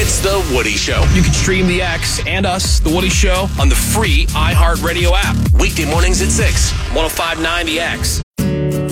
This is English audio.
It's The Woody Show. You can stream The X and us, The Woody Show, on the free iHeartRadio app. Weekday mornings at 6. 105.9 The X.